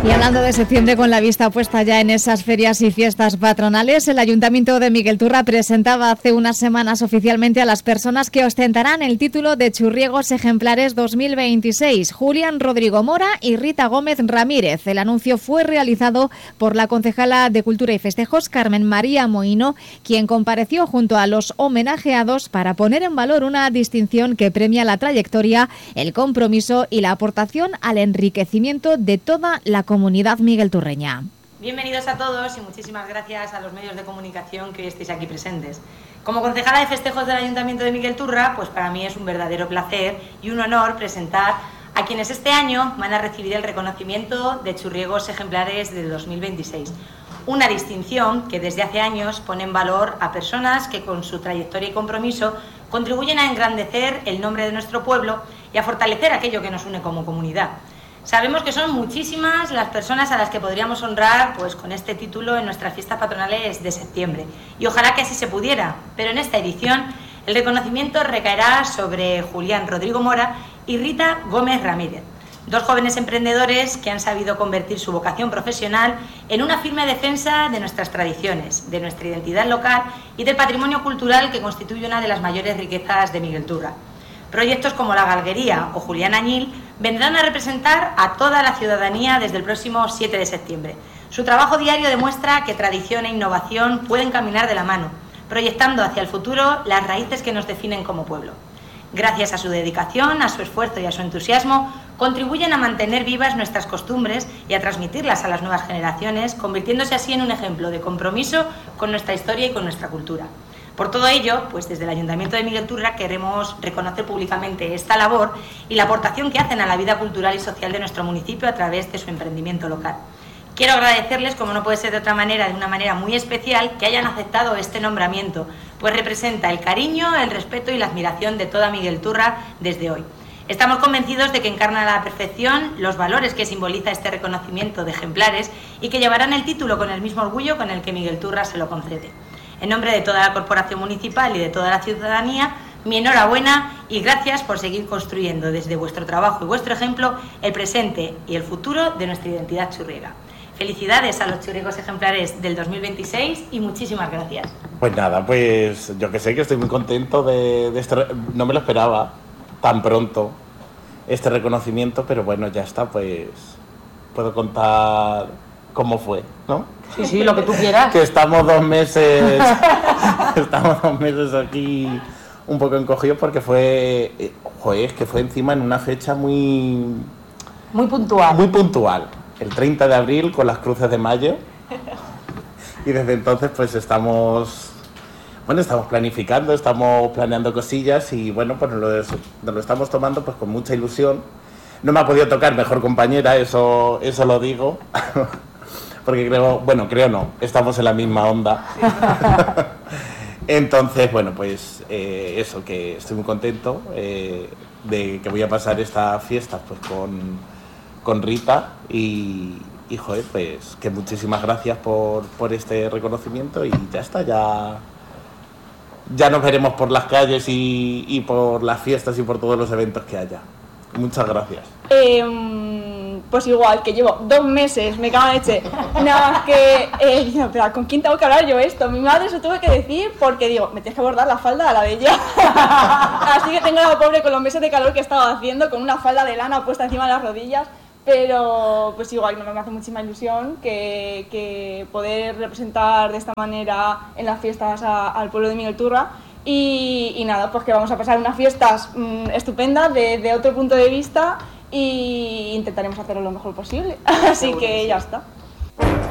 Y hablando de septiembre, con la vista puesta ya en esas ferias y fiestas patronales, el Ayuntamiento de Miguelturra presentaba hace unas semanas oficialmente a las personas que ostentarán el título de Churriegos Ejemplares 2026, Julián Rodrigo Mora y Rita Gómez Ramírez. El anuncio fue realizado por la concejala de Cultura y Festejos, Carmen María Moino, quien compareció junto a los homenajeados para poner en valor una distinción que premia la trayectoria, el compromiso y la aportación al enriquecimiento de toda la comunidad miguelturreña. Bienvenidos a todos y muchísimas gracias a los medios de comunicación que hoy estéis aquí presentes. Como concejala de festejos del Ayuntamiento de Miguelturra, pues para mí es un verdadero placer y un honor presentar a quienes este año van a recibir el reconocimiento de Churriegos Ejemplares del 2026. Una distinción que desde hace años pone en valor a personas que con su trayectoria y compromiso contribuyen a engrandecer el nombre de nuestro pueblo y a fortalecer aquello que nos une como comunidad. Sabemos que son muchísimas las personas a las que podríamos honrar pues con este título en nuestras fiestas patronales de septiembre y ojalá que así se pudiera, pero en esta edición el reconocimiento recaerá sobre Julián Rodrigo Mora y Rita Gómez Ramírez, dos jóvenes emprendedores que han sabido convertir su vocación profesional en una firme defensa de nuestras tradiciones, de nuestra identidad local y del patrimonio cultural que constituye una de las mayores riquezas de Miguelturra. Proyectos como La Galguería o Julián Añil vendrán a representar a toda la ciudadanía desde el próximo 7 de septiembre. Su trabajo diario demuestra que tradición e innovación pueden caminar de la mano, proyectando hacia el futuro las raíces que nos definen como pueblo. Gracias a su dedicación, a su esfuerzo y a su entusiasmo, contribuyen a mantener vivas nuestras costumbres y a transmitirlas a las nuevas generaciones, convirtiéndose así en un ejemplo de compromiso con nuestra historia y con nuestra cultura. Por todo ello, pues desde el Ayuntamiento de Miguelturra queremos reconocer públicamente esta labor y la aportación que hacen a la vida cultural y social de nuestro municipio a través de su emprendimiento local. Quiero agradecerles, como no puede ser de otra manera, de una manera muy especial, que hayan aceptado este nombramiento, pues representa el cariño, el respeto y la admiración de toda Miguelturra desde hoy. Estamos convencidos de que encarna a la perfección los valores que simboliza este reconocimiento de ejemplares y que llevarán el título con el mismo orgullo con el que Miguelturra se lo concede. En nombre de toda la corporación municipal y de toda la ciudadanía, mi enhorabuena y gracias por seguir construyendo desde vuestro trabajo y vuestro ejemplo el presente y el futuro de nuestra identidad churriega. Felicidades a los Churriegos Ejemplares del 2026 y muchísimas gracias. Pues nada, pues yo que sé que estoy muy contento de esto, no me lo esperaba tan pronto este reconocimiento, pero bueno, ya está, pues puedo contar cómo fue, ¿no? Sí, lo que tú quieras. Que estamos 2 meses, aquí un poco encogidos porque es que fue encima en una fecha muy puntual, el 30 de abril con las cruces de mayo, y desde entonces pues estamos planificando, estamos planeando cosillas y bueno, pues nos lo estamos tomando pues con mucha ilusión. No me ha podido tocar mejor compañera, eso lo digo. Porque creo no, estamos en la misma onda. Entonces, bueno, pues eso, que estoy muy contento de que voy a pasar esta fiesta pues con Rita y joder, pues que muchísimas gracias por este reconocimiento y ya está, ya nos veremos por las calles y por las fiestas y por todos los eventos que haya. Muchas gracias. Pues igual, que llevo 2 meses, me cago en leche. Nada más que, pero ¿con quién tengo que hablar yo esto? Mi madre se tuve que decir porque digo, me tienes que bordar la falda a la de ella. Así que tengo a la pobre con los meses de calor que he estado haciendo, con una falda de lana puesta encima de las rodillas. Pero pues igual me hace muchísima ilusión que poder representar de esta manera en las fiestas al pueblo de Miguelturra. Y nada, pues que vamos a pasar unas fiestas estupendas de otro punto de vista y intentaremos hacerlo lo mejor posible. Así que ya está.